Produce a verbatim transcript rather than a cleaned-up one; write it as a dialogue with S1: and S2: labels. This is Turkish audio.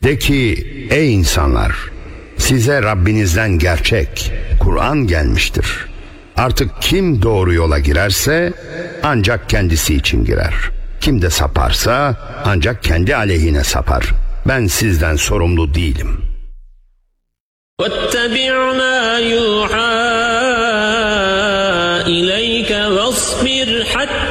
S1: De ki ey insanlar, size Rabbinizden gerçek Kur'an gelmiştir. Artık kim doğru yola girerse ancak kendisi için girer. Kim de saparsa ancak kendi aleyhine sapar. Ben sizden sorumlu değilim.
S2: وَاتَّبِعْ مَا